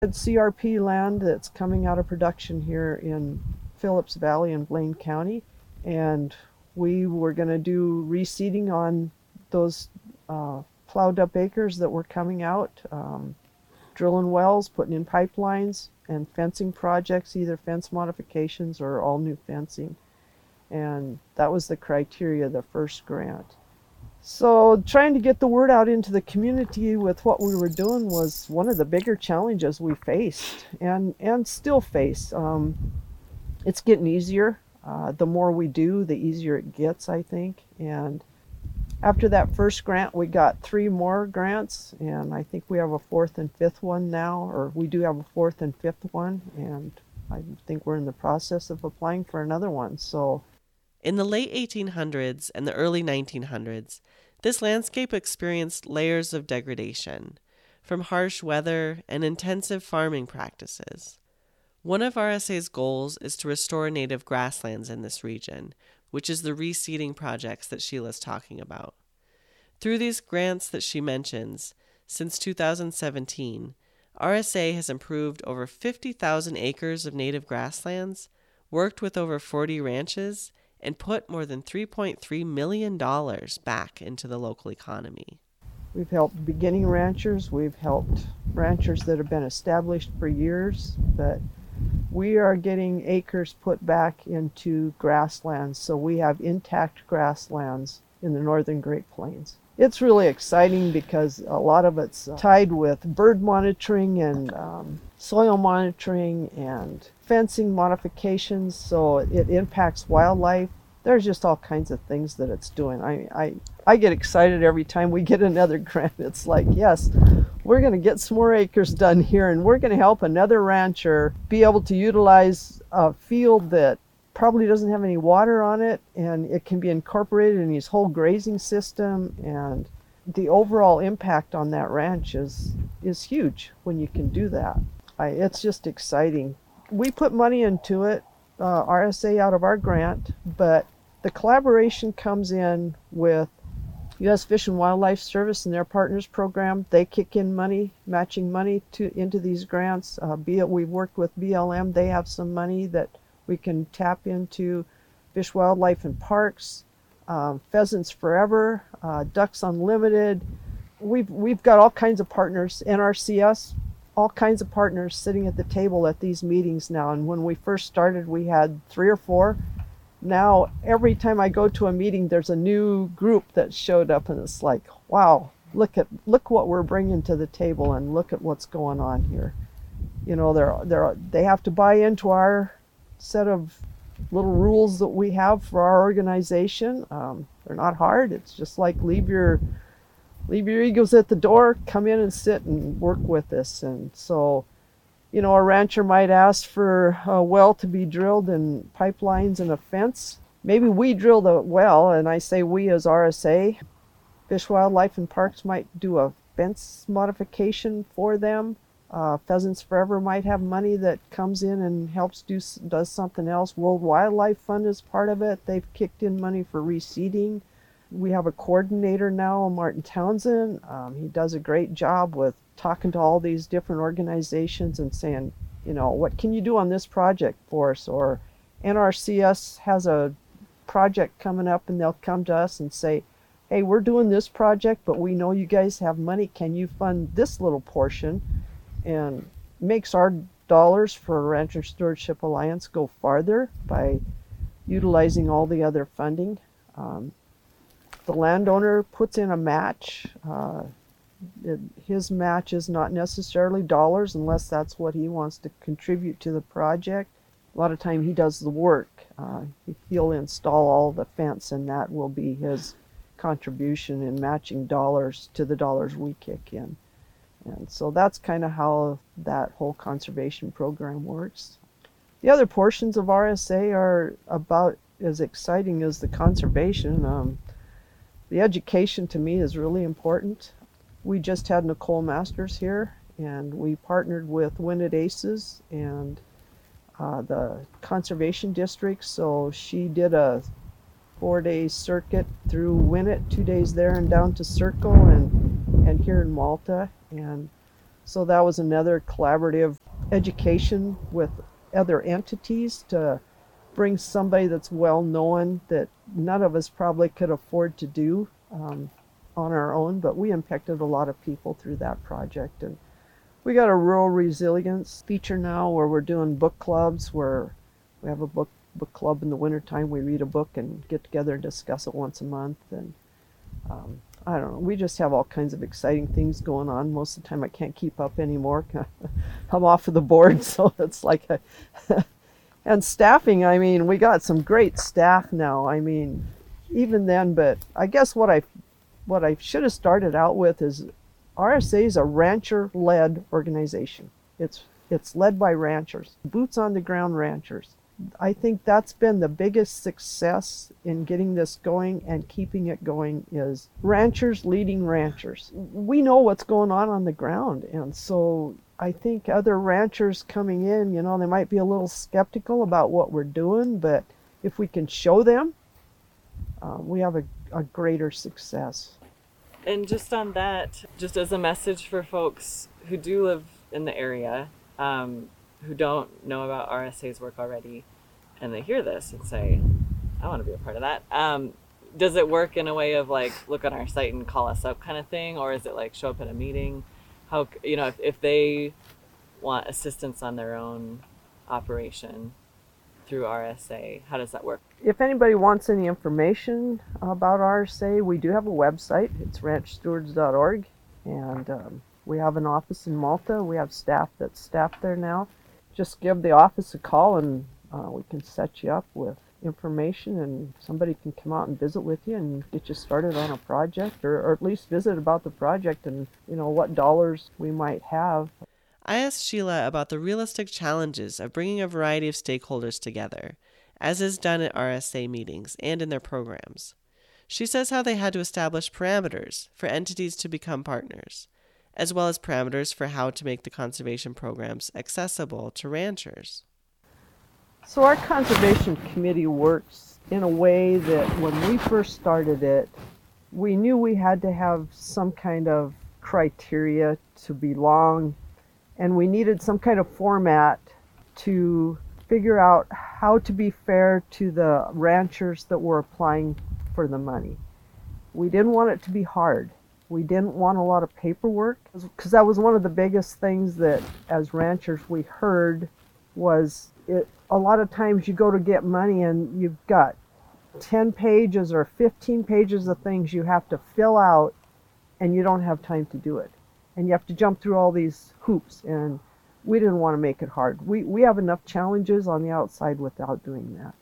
CRP land that's coming out of production here in Phillips Valley in Blaine County, and we were going to do reseeding on those plowed up acres that were coming out, drilling wells, putting in pipelines, and fencing projects, either fence modifications or all new fencing. And that was the criteria of the first grant. So trying to get the word out into the community with what we were doing was one of the bigger challenges we faced and still face. It's getting easier. The more we do, the easier it gets, I think. And after that first grant, we got 3 more grants, and I think we have a 4th and 5th one now, or we do have a 4th and 5th one, and I think we're in the process of applying for another one. So in the late 1800s and the early 1900s, this landscape experienced layers of degradation, from harsh weather and intensive farming practices. One of RSA's goals is to restore native grasslands in this region, which is the reseeding projects that Sheila's talking about. Through these grants that she mentions, since 2017, RSA has improved over 50,000 acres of native grasslands, worked with over 40 ranches, and put more than $3.3 million back into the local economy. We've helped beginning ranchers, we've helped ranchers that have been established for years, but we are getting acres put back into grasslands, so we have intact grasslands in the northern Great Plains. It's really exciting because a lot of it's tied with bird monitoring and soil monitoring and fencing modifications, so it impacts wildlife. There's just all kinds of things that it's doing. I get excited every time we get another grant. It's like, yes, we're going to get some more acres done here, and we're going to help another rancher be able to utilize a field that probably doesn't have any water on it, and it can be incorporated in his whole grazing system, and the overall impact on that ranch is huge when you can do that. It's just exciting. We put money into it, RSA out of our grant, but the collaboration comes in with U.S. Fish and Wildlife Service and their partners program. They kick in money, matching money into these grants. We've worked with BLM. They have some money that we can tap into. Fish, Wildlife, and Parks, Pheasants Forever, Ducks Unlimited. We've got all kinds of partners, NRCS, all kinds of partners sitting at the table at these meetings now. And when we first started, we had 3 or 4. Now, every time I go to a meeting, there's a new group that showed up, and it's like, wow, look what we're bringing to the table, and look at what's going on here. You know, they have to buy into our set of little rules that we have for our organization. They're not hard. It's just like leave your egos at the door, come in and sit and work with us. And so, you know, a rancher might ask for a well to be drilled and pipelines and a fence. Maybe we drill the well, and I say we as RSA. Fish, Wildlife, and Parks might do a fence modification for them. Pheasants Forever might have money that comes in and helps does something else. World Wildlife Fund is part of it. They've kicked in money for reseeding. We have a coordinator now, Martin Townsend. He does a great job with talking to all these different organizations and saying, you know, what can you do on this project for us? Or NRCS has a project coming up, and they'll come to us and say, hey, we're doing this project, but we know you guys have money. Can you fund this little portion? And makes our dollars for Rancher Stewardship Alliance go farther by utilizing all the other funding. The landowner puts in a match. His match is not necessarily dollars unless that's what he wants to contribute to the project. A lot of time he does the work. He'll install all the fence, and that will be his contribution in matching dollars to the dollars we kick in. And so that's kind of how that whole conservation program works. The other portions of RSA are about as exciting as the conservation. The education to me is really important. We just had Nicole Masters here, and we partnered with Winnett Aces and the conservation district. So she did a 4-day circuit through Winnett, 2 days there and down to Circle and here in Malta. And So that was another collaborative education with other entities to bring somebody that's well known that none of us probably could afford to do on our own, but we impacted a lot of people through that project. And we got a rural resilience feature now where we're doing book clubs, where we have a book club in the wintertime. We read a book and get together and discuss it once a month. And I don't know, we just have all kinds of exciting things going on. Most of the time I can't keep up anymore. I'm off of the board, so it's like and staffing, I mean, we got some great staff now. I mean, even then, but I guess what I should have started out with is RSA is a rancher-led organization. It's led by ranchers, boots on the ground ranchers. I think that's been the biggest success in getting this going and keeping it going is ranchers leading ranchers. We know what's going on the ground, and so I think other ranchers coming in, you know, they might be a little skeptical about what we're doing, but if we can show them, we have a greater success. And just on that, just as a message for folks who do live in the area, who don't know about RSA's work already, and they hear this and say, I want to be a part of that. Does it work in a way of like, look on our site and call us up kind of thing? Or is it like show up at a meeting? How, you know, if they want assistance on their own operation through RSA, how does that work? If anybody wants any information about RSA, we do have a website. It's ranchstewards.org, and we have an office in Malta. We have staff that's staffed there now. Just give the office a call and we can set you up with information, and somebody can come out and visit with you and get you started on a project, or at least visit about the project and, you know, what dollars we might have. I asked Sheila about the realistic challenges of bringing a variety of stakeholders together, as is done at RSA meetings and in their programs. She says how they had to establish parameters for entities to become partners, as well as parameters for how to make the conservation programs accessible to ranchers. So our conservation committee works in a way that when we first started it, we knew we had to have some kind of criteria to belong, and we needed some kind of format to figure out how to be fair to the ranchers that were applying for the money. We didn't want it to be hard. We didn't want a lot of paperwork, because that was one of the biggest things that as ranchers we heard was a lot of times you go to get money and you've got 10 pages or 15 pages of things you have to fill out, and you don't have time to do it. And you have to jump through all these hoops, and we didn't want to make it hard. We have enough challenges on the outside without doing that.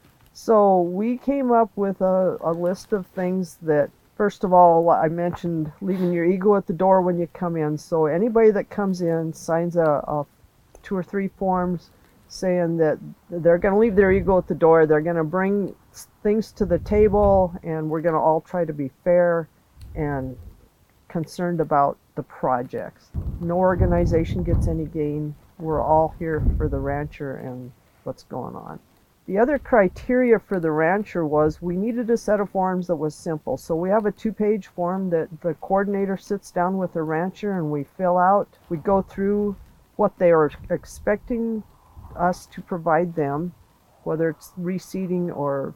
So we came up with a list of things that, first of all, I mentioned leaving your ego at the door when you come in. So anybody that comes in signs a 2 or 3 forms saying that they're going to leave their ego at the door. They're going to bring things to the table, and we're going to all try to be fair and concerned about the projects. No organization gets any gain. We're all here for the rancher and what's going on. The other criteria for the rancher was we needed a set of forms that was simple. So we have a 2-page form that the coordinator sits down with the rancher and we fill out. We go through what they are expecting us to provide them, whether it's reseeding or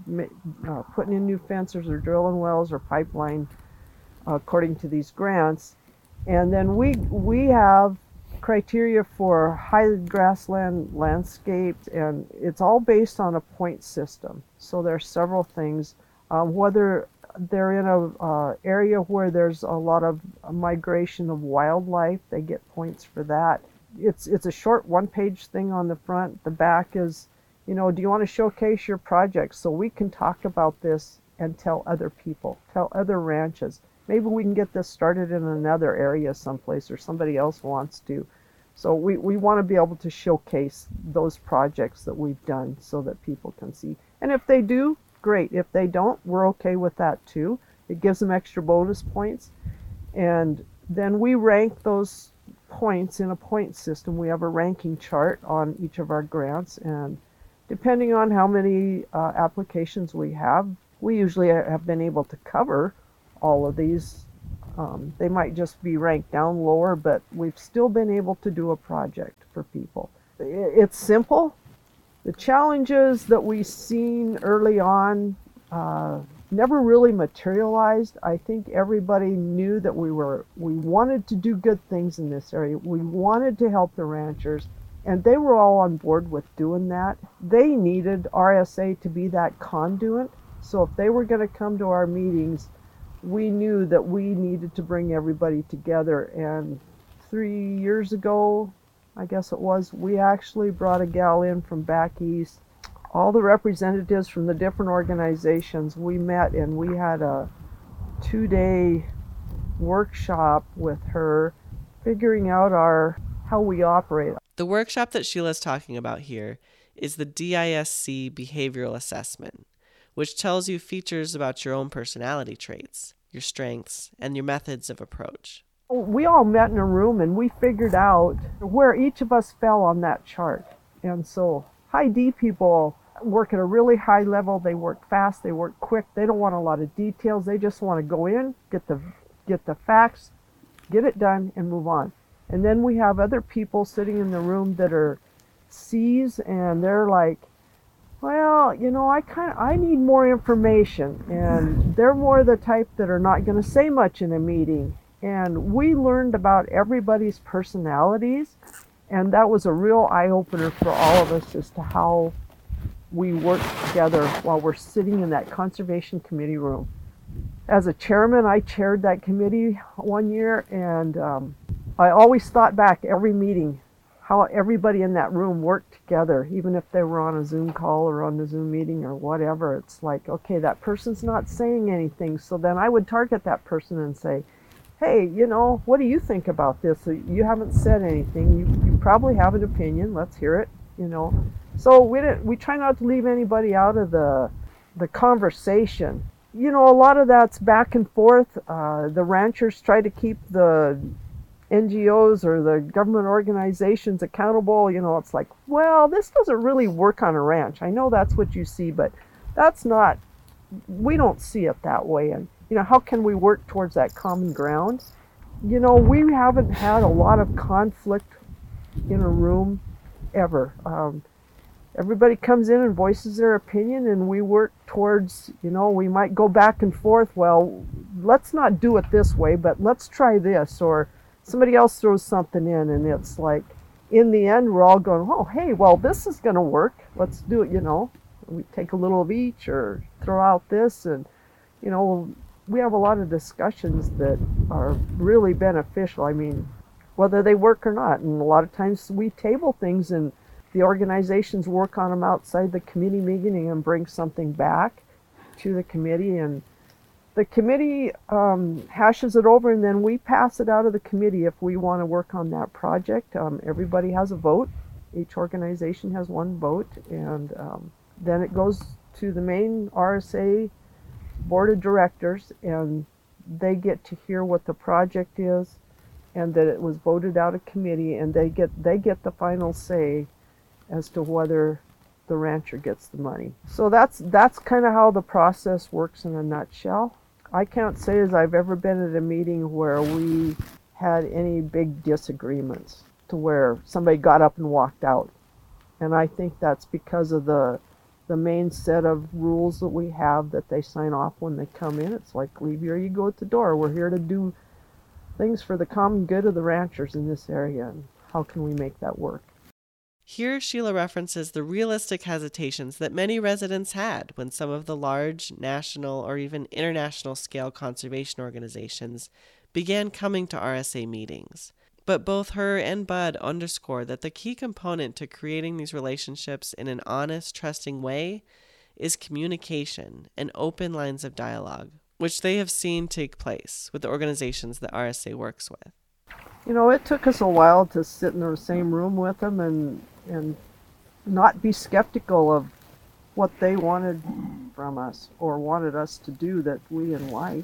putting in new fences or drilling wells or pipeline according to these grants. And then we have criteria for high grassland landscapes, and it's all based on a point system. So there are several things. Whether they're in a area where there's a lot of migration of wildlife, they get points for that. It's a short 1-page thing on the front. The back is, you know, do you want to showcase your project so we can talk about this and tell other people, tell other ranches. Maybe we can get this started in another area someplace, or somebody else wants to. So we want to be able to showcase those projects that we've done so that people can see. And if they do, great. If they don't, we're okay with that too. It gives them extra bonus points. And then we rank those points in a point system. We have a ranking chart on each of our grants, and depending on how many applications we have, we usually have been able to cover all of these They might just be ranked down lower, but we've still been able to do a project for people. It's simple. The challenges that we've seen early on never really materialized. I think everybody knew that we wanted to do good things in this area. We wanted to help the ranchers, and they were all on board with doing that. They needed RSA to be that conduit. So if they were going to come to our meetings, we knew that we needed to bring everybody together. And 3 years ago, I guess it was, we actually brought a gal in from back east. All the representatives from the different organizations, we met and we had a 2-day workshop with her, figuring out how we operate. The workshop that Sheila's talking about here is the DISC Behavioral Assessment, which tells you features about your own personality traits, your strengths, and your methods of approach. We all met in a room and we figured out where each of us fell on that chart. And so high D people work at a really high level. They work fast, they work quick. They don't want a lot of details. They just want to go in, get the facts, get it done, and move on. And then we have other people sitting in the room that are C's, and they're like, well, I need more information. And they're more the type that are not going to say much in a meeting. And we learned about everybody's personalities, and that was a real eye-opener for all of us as to how we work together while we're sitting in that conservation committee room. As a chairman, I chaired that committee one year, and I always thought back every meeting how everybody in that room worked together, even if they were on a Zoom call or on the Zoom meeting or whatever. It's like, okay, that person's not saying anything, so then I would target that person and say, hey, what do you think about this? You haven't said anything. You probably have an opinion. Let's hear it, So we try not to leave anybody out of the conversation. A lot of that's back and forth. The ranchers try to keep the NGOs or the government organizations accountable. It's like, well, this doesn't really work on a ranch. I know that's what you see, but we don't see it that way. And how can we work towards that common ground? We haven't had a lot of conflict in a room ever. Everybody comes in and voices their opinion, and we work towards, we might go back and forth. Well, let's not do it this way, but let's try this. Or somebody else throws something in, and it's like, in the end, we're all going, oh, hey, well, this is going to work. Let's do it, We take a little of each or throw out this, and, we have a lot of discussions that are really beneficial. I mean, whether they work or not. And a lot of times we table things and the organizations work on them outside the committee meeting and bring something back to the committee. And the committee hashes it over, and then we pass it out of the committee if we want to work on that project. Everybody has a vote. Each organization has one vote. And then it goes to the main RSA board of directors, and they get to hear what the project is and that it was voted out of committee, and they get the final say as to whether the rancher gets the money. So that's kind of how the process works in a nutshell. I can't say as I've ever been at a meeting where we had any big disagreements to where somebody got up and walked out. And I think that's because of the main set of rules that we have that they sign off when they come in. It's like, leave here you go at the door. We're here to do things for the common good of the ranchers in this area, and how can we make that work? Here, Sheila references the realistic hesitations that many residents had when some of the large national or even international scale conservation organizations began coming to RSA meetings. But both her and Bud underscore that the key component to creating these relationships in an honest, trusting way is communication and open lines of dialogue, which they have seen take place with the organizations that RSA works with. It took us a while to sit in the same room with them and not be skeptical of what they wanted from us or wanted us to do that we didn't like.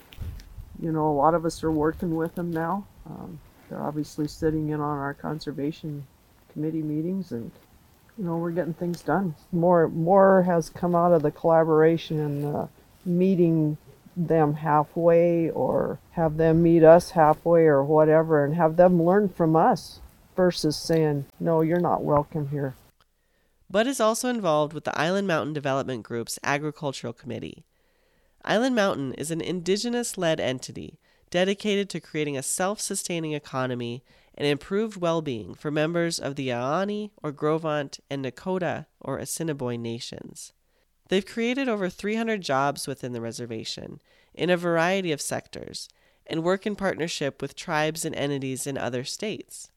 A lot of us are working with them now. They're obviously sitting in on our conservation committee meetings, and we're getting things done. More has come out of the collaboration and meeting them halfway or have them meet us halfway or whatever and have them learn from us versus saying, no, you're not welcome here. Bud is also involved with the Island Mountain Development Group's Agricultural Committee. Island Mountain is an indigenous-led entity dedicated to creating a self-sustaining economy and improved well-being for members of the Aani or Grovant and Nakota or Assiniboine nations. They've created over 300 jobs within the reservation in a variety of sectors and work in partnership with tribes and entities in other states.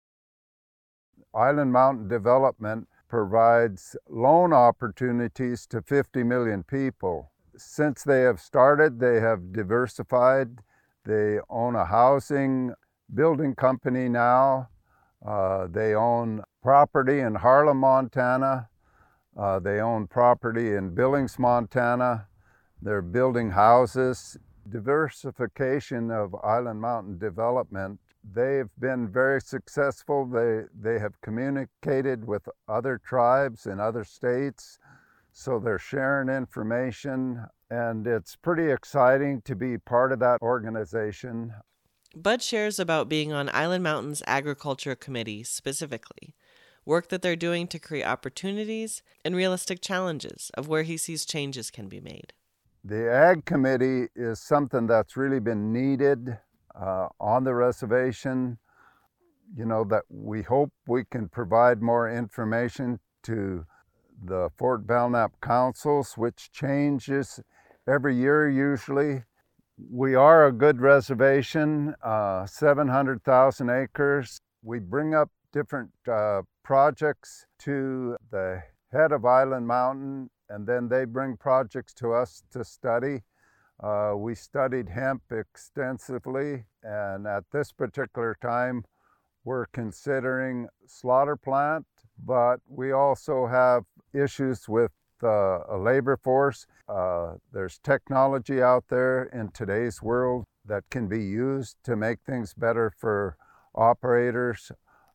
Island Mountain Development provides loan opportunities to 50 million people. Since they have started, they have diversified. They own a housing building company now. They own property in Harlem, Montana. They own property in Billings, Montana. They're building houses. Diversification of Island Mountain Development, they've been very successful. They have communicated with other tribes in other states, so they're sharing information, and it's pretty exciting to be part of that organization. Bud shares about being on Island Mountain's Agriculture Committee specifically, work that they're doing to create opportunities and realistic challenges of where he sees changes can be made. The Ag Committee is something that's really been needed on the reservation. You know, that we hope we can provide more information to the Fort Belknap councils, which changes every year usually. We are a good reservation, 700,000 acres. We bring up different projects to the head of Island Mountain, and then they bring projects to us to study. We studied hemp extensively, and at this particular time, we're considering slaughter plant, but we also have issues with a labor force. There's technology out there in today's world that can be used to make things better for operators.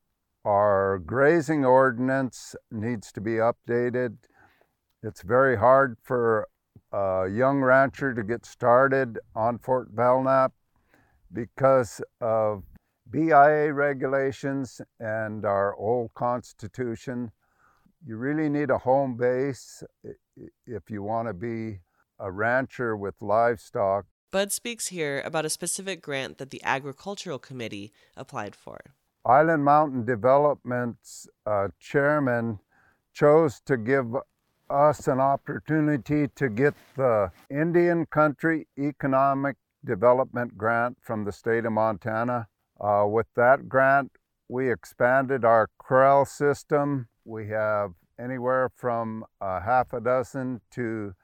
Our grazing ordinance needs to be updated. It's very hard for a young rancher to get started on Fort Belknap because of BIA regulations and our old constitution. You really need a home base if you want to be a rancher with livestock. Bud speaks here about a specific grant that the Agricultural Committee applied for. Island Mountain Development's chairman chose to give us an opportunity to get the Indian Country Economic Development Grant from the state of Montana. With that grant, we expanded our corral system. We have anywhere from half a dozen to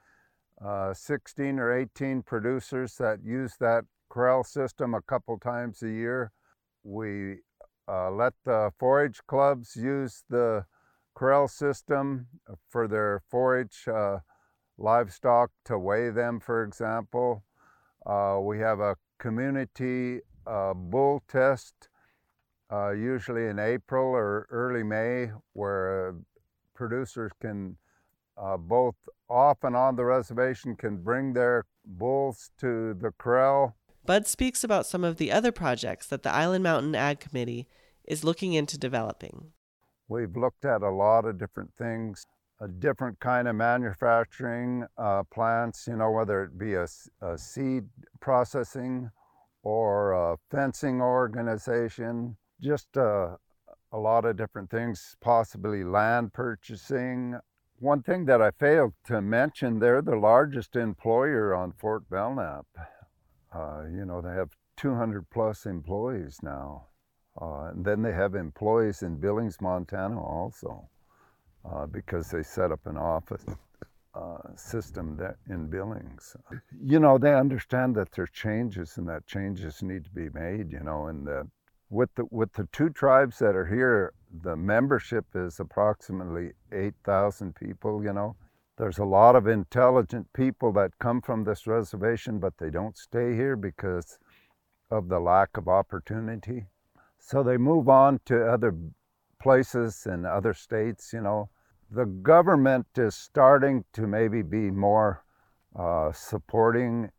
16 or 18 producers that use that corral system a couple times a year. We let the forage clubs use the corral system for their forage livestock to weigh them, for example. We have a community bull test usually in April or early May, where producers can both off and on the reservation can bring their bulls to the corral. Bud speaks about some of the other projects that the Island Mountain Ag Committee is looking into developing. We've looked at a lot of different things, a different kind of manufacturing plants, you know, whether it be a seed processing or a fencing organization, just a lot of different things, possibly land purchasing. One thing that I failed to mention, they're the largest employer on Fort Belknap. You know, they have 200 plus employees now. And then they have employees in Billings, Montana also, because they set up an office system in Billings. You know, they understand that there are changes and that changes need to be made, you know, and that with the two tribes that are here, the membership is approximately 8,000 people, you know. There's a lot of intelligent people that come from this reservation, but they don't stay here because of the lack of opportunity. So they move on to other places and other states, you know. The government is starting to maybe be more supporting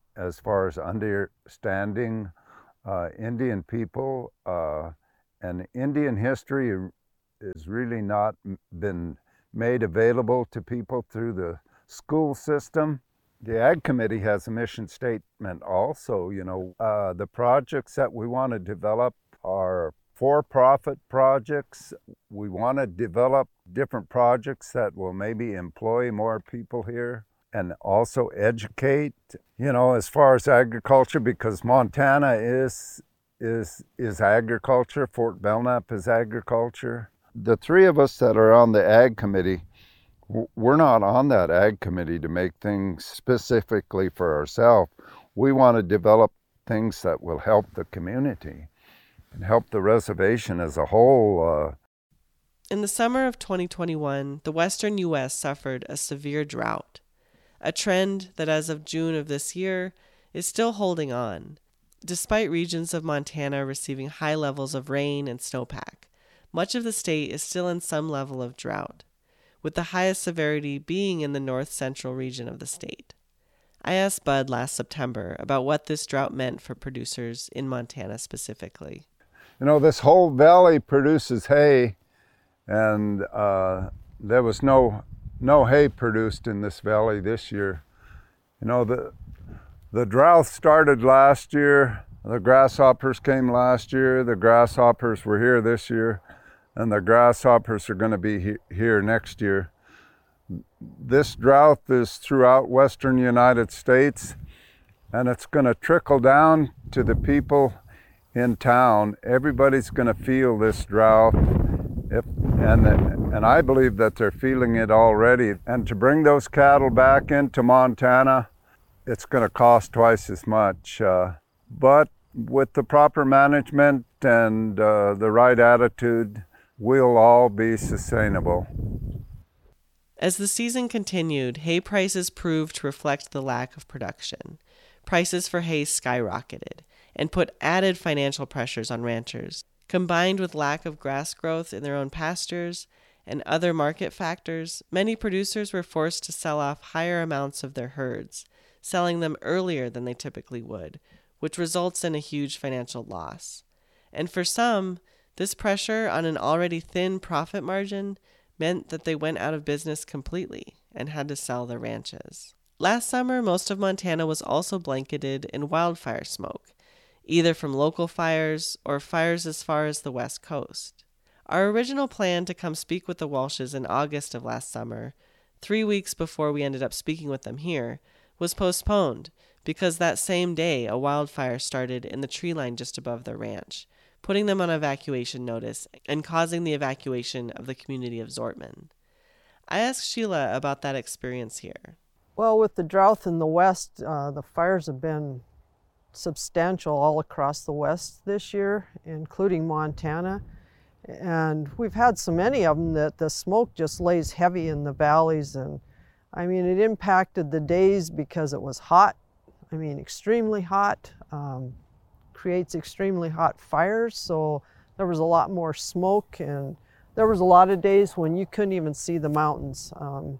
as far as understanding Indian people, and Indian history is really not been made available to people through the school system. The Ag Committee has a mission statement also. The projects that we want to develop are for-profit projects. We want to develop different projects that will maybe employ more people here and also educate, as far as agriculture, because Montana is agriculture. Fort Belknap is agriculture. The three of us that are on the Ag Committee, we're not on that Ag Committee to make things specifically for ourselves. We want to develop things that will help the community and help the reservation as a whole. In the summer of 2021, the western U.S. suffered a severe drought, a trend that as of June of this year is still holding on, despite regions of Montana receiving high levels of rain and snowpack. Much of the state is still in some level of drought, with the highest severity being in the north-central region of the state. I asked Bud last September about what this drought meant for producers in Montana specifically. This whole valley produces hay, and there was no hay produced in this valley this year. The drought started last year. The grasshoppers came last year. The grasshoppers were here this year, and the grasshoppers are going to be here next year. This drought is throughout western United States, and it's going to trickle down to the people in town. Everybody's going to feel this drought, and I believe that they're feeling it already. And to bring those cattle back into Montana, it's going to cost twice as much. But with the proper management and the right attitude, we'll all be sustainable. As the season continued, hay prices proved to reflect the lack of production. Prices for hay skyrocketed and put added financial pressures on ranchers. Combined with lack of grass growth in their own pastures and other market factors, many producers were forced to sell off higher amounts of their herds, selling them earlier than they typically would, which results in a huge financial loss. And for some, this pressure on an already thin profit margin meant that they went out of business completely and had to sell their ranches. Last summer, most of Montana was also blanketed in wildfire smoke, either from local fires or fires as far as the West Coast. Our original plan to come speak with the Walshes in August of last summer, 3 weeks before we ended up speaking with them here, was postponed because that same day a wildfire started in the tree line just above their ranch, putting them on evacuation notice and causing the evacuation of the community of Zortman. I asked Sheila about that experience here. Well, with the drought in the west, the fires have been substantial all across the west this year, including Montana. And we've had so many of them that the smoke just lays heavy in the valleys. And it impacted the days because it was hot. Extremely hot. Creates extremely hot fires. So there was a lot more smoke, and there was a lot of days when you couldn't even see the mountains.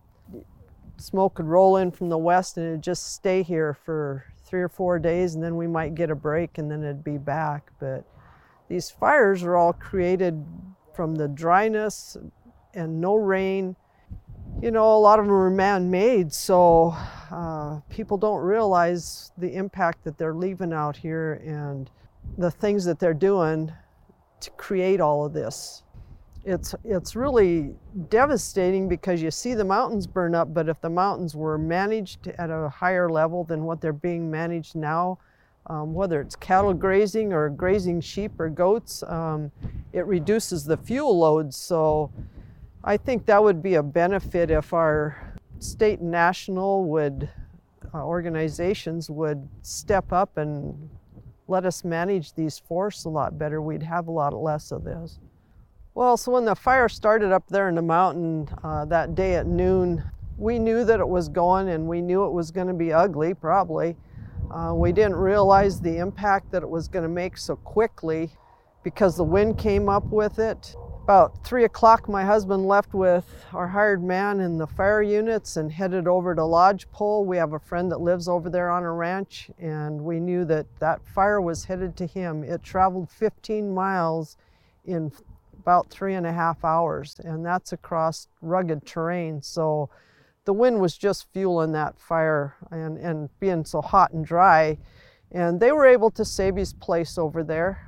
Smoke could roll in from the west and it'd just stay here for 3 or 4 days, and then we might get a break and then it'd be back. But these fires are all created from the dryness and no rain. A lot of them are man-made, so people don't realize the impact that they're leaving out here and the things that they're doing to create all of this. It's really devastating because you see the mountains burn up, but if the mountains were managed at a higher level than what they're being managed now, whether it's cattle grazing or grazing sheep or goats, it reduces the fuel loads. So I think that would be a benefit if our state and national organizations would step up and let us manage these forests a lot better. We'd have a lot less of this. Well, so when the fire started up there in the mountain that day at noon, we knew that it was going, and we knew it was going to be ugly, probably. We didn't realize the impact that it was going to make so quickly because the wind came up with it. About 3 o'clock, my husband left with our hired man in the fire units and headed over to Lodgepole. We have a friend that lives over there on a ranch, and we knew that that fire was headed to him. It traveled 15 miles in about 3.5 hours, and that's across rugged terrain. So the wind was just fueling that fire and being so hot and dry. And they were able to save his place over there.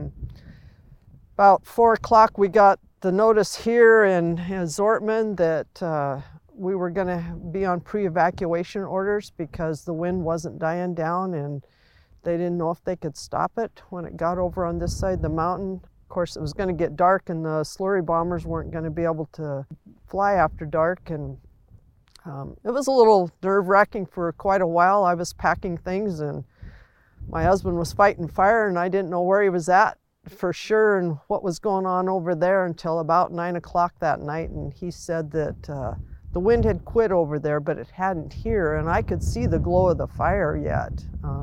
About 4 o'clock, we got the notice here in Zortman that we were going to be on pre-evacuation orders because the wind wasn't dying down and they didn't know if they could stop it when it got over on this side of the mountain. Of course, it was going to get dark and the slurry bombers weren't going to be able to fly after dark. And it was a little nerve-wracking for quite a while. I was packing things and my husband was fighting fire and I didn't know where he was at for sure and what was going on over there until about 9 o'clock that night. And he said that the wind had quit over there, but it hadn't here, and I could see the glow of the fire yet.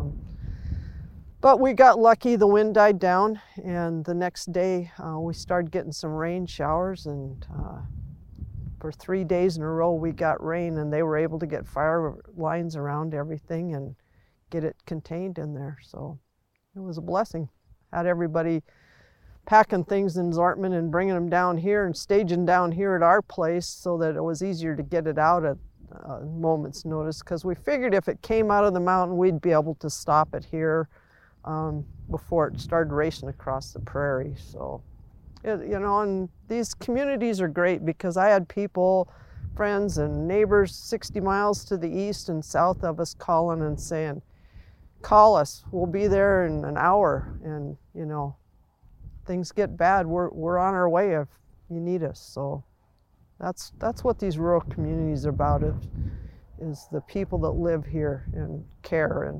But we got lucky, the wind died down, and the next day we started getting some rain showers, and for 3 days in a row we got rain, and they were able to get fire lines around everything and get it contained in there. So it was a blessing. Had everybody packing things in Zortman and bringing them down here and staging down here at our place so that it was easier to get it out at a moment's notice, because we figured if it came out of the mountain, we'd be able to stop it here before it started racing across the prairie. So, and these communities are great because I had people, friends and neighbors 60 miles to the east and south of us calling and saying, call us, we'll be there in an hour, and things get bad, we're on our way if you need us. So that's what these rural communities are about, is the people that live here and care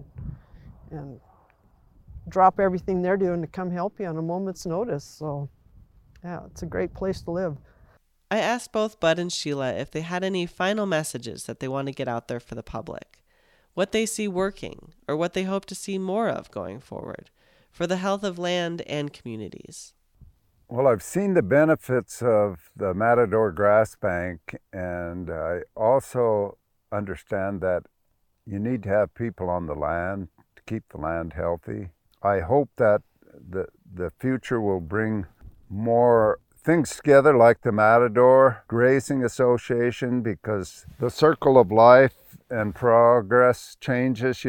and drop everything they're doing to come help you on a moment's notice. So yeah, it's a great place to live. I asked both Bud and Sheila if they had any final messages that they want to get out there for the public, what they see working, or what they hope to see more of going forward for the health of land and communities. Well, I've seen the benefits of the Matador Grass Bank, and I also understand that you need to have people on the land to keep the land healthy. I hope that the future will bring more things together like the Matador Grazing Association, because the circle of life and progress changes,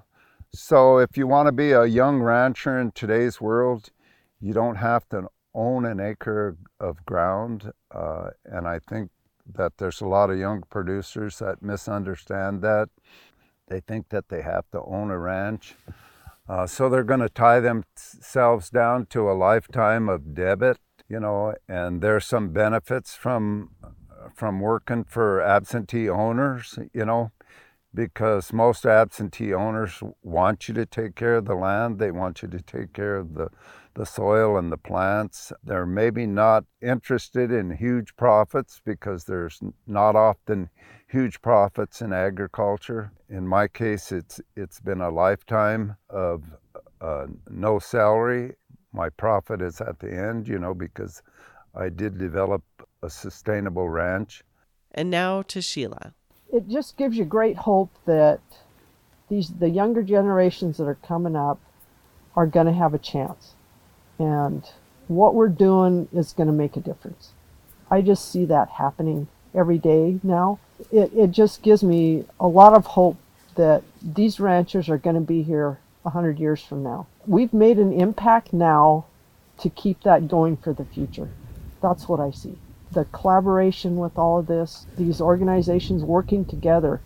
So if you want to be a young rancher in today's world, you don't have to own an acre of ground. And I think that there's a lot of young producers that misunderstand that. They think that they have to own a ranch. So they're going to tie themselves down to a lifetime of debit, and there's some benefits from working for absentee owners, because most absentee owners want you to take care of the land. They want you to take care of the soil and the plants. They're maybe not interested in huge profits because there's not often huge profits in agriculture. In my case, it's been a lifetime of no salary. My profit is at the end, because I did develop a sustainable ranch. And now to Sheila. It just gives you great hope that the younger generations that are coming up are going to have a chance. And what we're doing is going to make a difference. I just see that happening every day now. It just gives me a lot of hope that these ranchers are going to be here 100 years from now. We've made an impact now to keep that going for the future. That's what I see. The collaboration with all of this, these organizations working together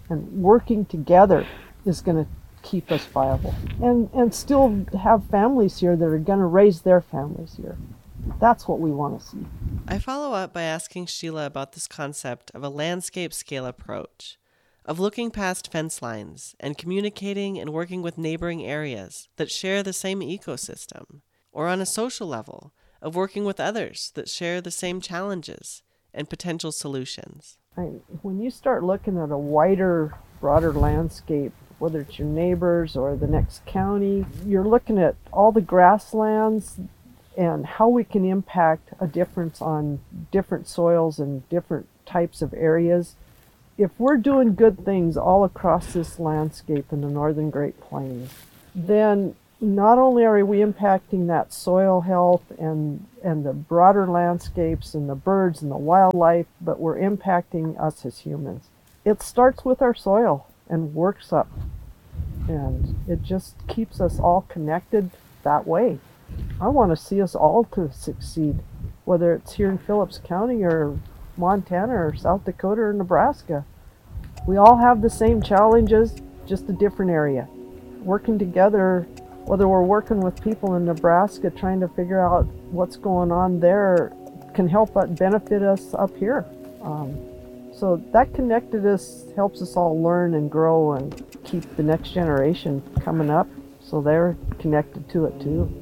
is going to keep us viable and still have families here that are going to raise their families here. That's what we want to see. I follow up by asking Sheila about this concept of a landscape scale approach, of looking past fence lines and communicating and working with neighboring areas that share the same ecosystem, or on a social level, of working with others that share the same challenges and potential solutions. When you start looking at a wider, broader landscape, whether it's your neighbors or the next county, you're looking at all the grasslands and how we can impact a difference on different soils and different types of areas. If we're doing good things all across this landscape in the northern Great Plains, then not only are we impacting that soil health and the broader landscapes and the birds and the wildlife, but we're impacting us as humans. It starts with our soil and works up, and it just keeps us all connected that way. I want to see us all to succeed, whether it's here in Phillips County or Montana or South Dakota or Nebraska. We all have the same challenges, just a different area. Working together, whether we're working with people in Nebraska trying to figure out what's going on there, can help benefit us up here. So that connectedness helps us all learn and grow and keep the next generation coming up so they're connected to it too.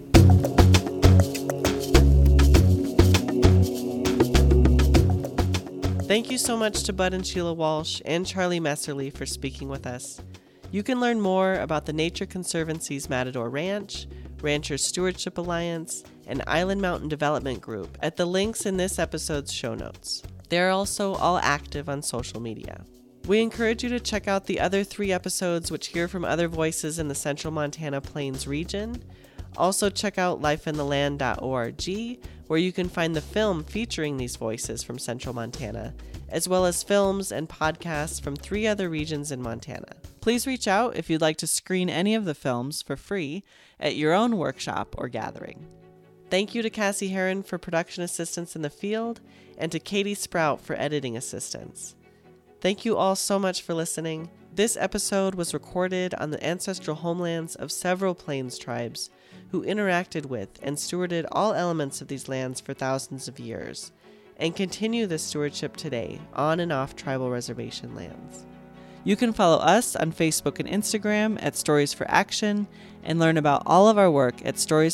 Thank you so much to Bud and Sheila Walsh and Charlie Messerly for speaking with us. You can learn more about the Nature Conservancy's Matador Ranch, Ranchers Stewardship Alliance, and Island Mountain Development Group at the links in this episode's show notes. They're also all active on social media. We encourage you to check out the other 3 episodes which hear from other voices in the Central Montana Plains region. Also check out lifeintheland.org, where you can find the film featuring these voices from Central Montana, as well as films and podcasts from 3 other regions in Montana. Please reach out if you'd like to screen any of the films for free at your own workshop or gathering. Thank you to Cassie Heron for production assistance in the field, and to Katie Sprout for editing assistance. Thank you all so much for listening. This episode was recorded on the ancestral homelands of several Plains tribes who interacted with and stewarded all elements of these lands for thousands of years, and continue this stewardship today on and off tribal reservation lands. You can follow us on Facebook and Instagram at Stories for Action and learn about all of our work at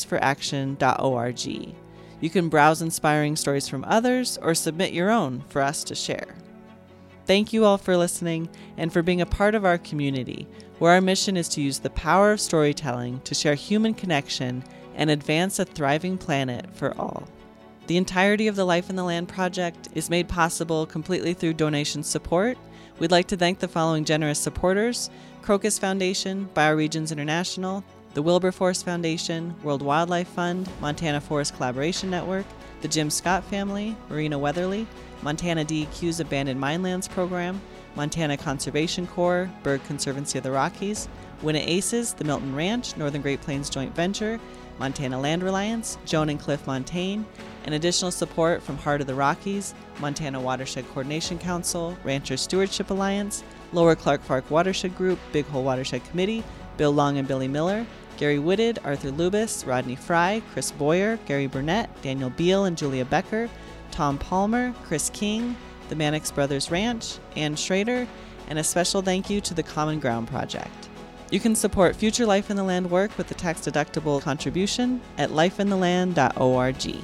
storiesforaction.org. You can browse inspiring stories from others or submit your own for us to share. Thank you all for listening and for being a part of our community, where our mission is to use the power of storytelling to share human connection and advance a thriving planet for all. The entirety of the Life in the Land project is made possible completely through donation support. We'd like to thank the following generous supporters: Crocus Foundation, Bioregions International, the Wilberforce Foundation, World Wildlife Fund, Montana Forest Collaboration Network, the Jim Scott family, Marina Weatherly, Montana DEQ's Abandoned Minelands Program, Montana Conservation Corps, Bird Conservancy of the Rockies, Winna Aces, the Milton Ranch, Northern Great Plains Joint Venture, Montana Land Reliance, Joan and Cliff Montaigne, and additional support from Heart of the Rockies, Montana Watershed Coordination Council, Ranchers Stewardship Alliance, Lower Clark-Fark Watershed Group, Big Hole Watershed Committee, Bill Long and Billy Miller, Gary Wooded, Arthur Lubis, Rodney Fry, Chris Boyer, Gary Burnett, Daniel Beal and Julia Becker, Tom Palmer, Chris King, the Mannix Brothers Ranch, Ann Schrader, and a special thank you to the Common Ground Project. You can support future Life in the Land work with a tax-deductible contribution at lifeintheland.org.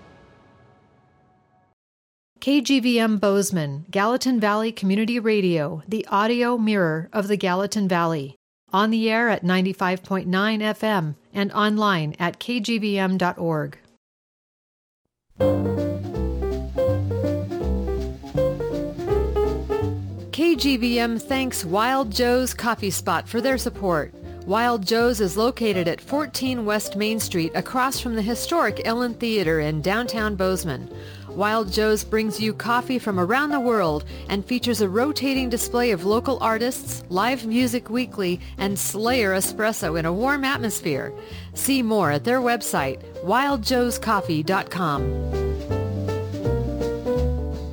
KGVM Bozeman, Gallatin Valley Community Radio, the audio mirror of the Gallatin Valley. On the air at 95.9 FM and online at kgvm.org. KGVM thanks Wild Joe's Coffee Spot for their support. Wild Joe's is located at 14 West Main Street across from the historic Ellen Theater in downtown Bozeman. Wild Joe's brings you coffee from around the world and features a rotating display of local artists, live music weekly, and Slayer espresso in a warm atmosphere. See more at their website, wildjoescoffee.com.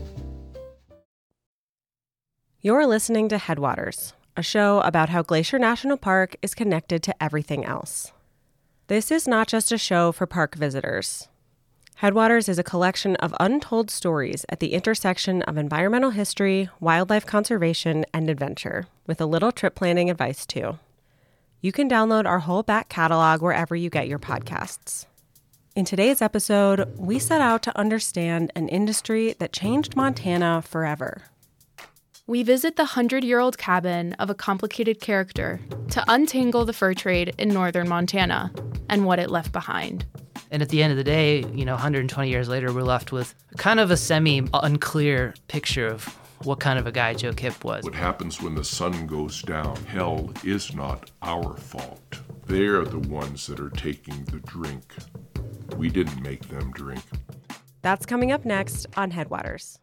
You're listening to Headwaters, a show about how Glacier National Park is connected to everything else. This is not just a show for park visitors. Headwaters is a collection of untold stories at the intersection of environmental history, wildlife conservation, and adventure, with a little trip planning advice too. You can download our whole back catalog wherever you get your podcasts. In today's episode, we set out to understand an industry that changed Montana forever. We visit the 100-year-old cabin of a complicated character to untangle the fur trade in northern Montana and what it left behind. And at the end of the day, 120 years later, we're left with kind of a semi-unclear picture of what kind of a guy Joe Kipp was. What happens when the sun goes down? Hell is not our fault. They're the ones that are taking the drink. We didn't make them drink. That's coming up next on Headwaters.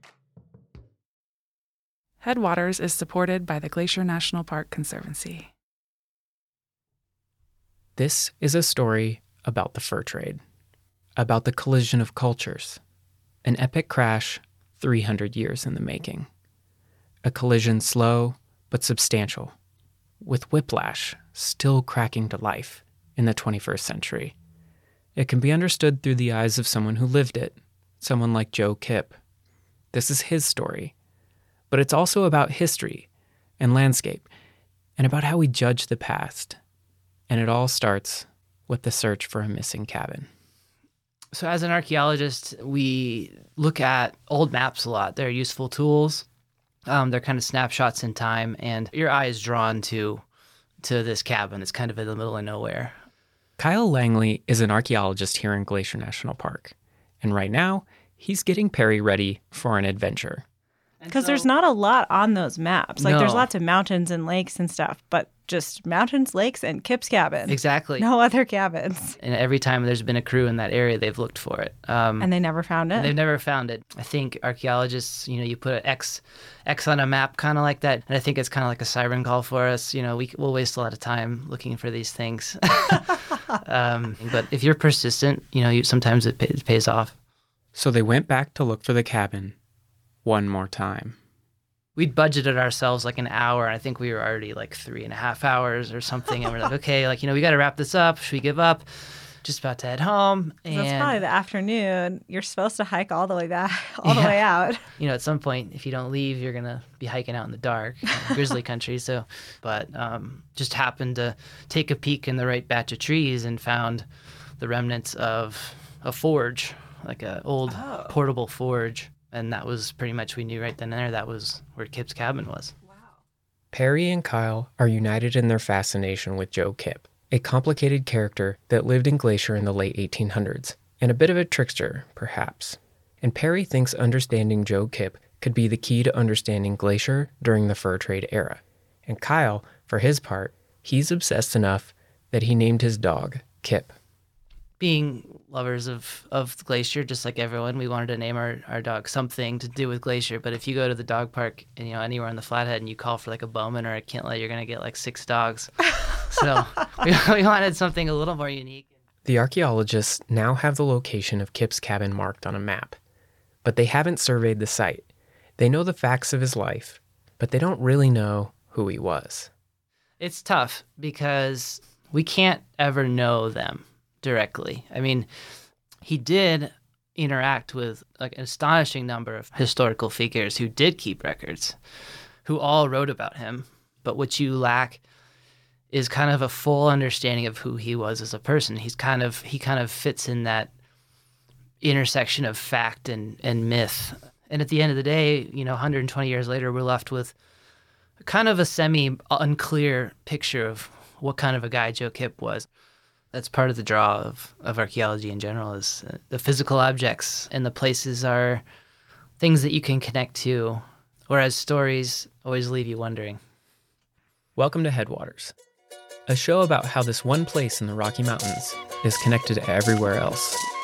Headwaters is supported by the Glacier National Park Conservancy. This is a story about the fur trade, about the collision of cultures, an epic crash 300 years in the making. A collision slow but substantial, with whiplash still cracking to life in the 21st century. It can be understood through the eyes of someone who lived it, someone like Joe Kipp. This is his story, but it's also about history and landscape and about how we judge the past. And it all starts with the search for a missing cabin. So as an archaeologist, we look at old maps a lot. They're useful tools. They're kind of snapshots in time, and your eye is drawn to this cabin. It's kind of in the middle of nowhere. Kyle Langley is an archaeologist here in Glacier National Park. And right now, he's getting Perry ready for an adventure. Because there's not a lot on those maps. Like, No. there's lots of mountains and lakes and stuff, but just mountains, lakes, and Kipp's cabin. Exactly. No other cabins. And every time there's been a crew in that area, they've looked for it. And they never found it. They've never found it. I think archaeologists, you put an X on a map kind of like that. And I think it's kind of like a siren call for us. We'll waste a lot of time looking for these things. But if you're persistent, sometimes it pays off. So they went back to look for the cabin one more time. We'd budgeted ourselves like an hour. And I think we were already like 3.5 hours or something. And we're like, okay, we got to wrap this up. Should we give up? Just about to head home. And That's probably the afternoon. You're supposed to hike all the way back, all the way out. At some point, if you don't leave, you're going to be hiking out in the dark, grizzly country. But just happened to take a peek in the right batch of trees and found the remnants of a forge, like an old portable forge. And that was pretty much, we knew right then and there, that was where Kipp's cabin was. Perry and Kyle are united in their fascination with Joe Kipp, a complicated character that lived in Glacier in the late 1800s, and a bit of a trickster, perhaps. And Perry thinks understanding Joe Kipp could be the key to understanding Glacier during the fur trade era. And Kyle, for his part, he's obsessed enough that he named his dog Kipp. Being lovers of the Glacier, just like everyone, we wanted to name our dog something to do with Glacier. But if you go to the dog park and anywhere on the Flathead and you call for like a Bowman or a Kintley, you're gonna get like 6 dogs. So we wanted something a little more unique. The archaeologists now have the location of Kipp's cabin marked on a map, but they haven't surveyed the site. They know the facts of his life, but they don't really know who he was. It's tough because we can't ever know them directly. I mean, he did interact with like an astonishing number of historical figures who did keep records, who all wrote about him. But what you lack is kind of a full understanding of who he was as a person. He kind of fits in that intersection of fact and myth. And at the end of the day, 120 years later, we're left with kind of a semi-unclear picture of what kind of a guy Joe Kipp was. That's part of the draw of archaeology in general, is the physical objects, and the places are things that you can connect to, whereas stories always leave you wondering. Welcome to Headwaters, a show about how this one place in the Rocky Mountains is connected to everywhere else.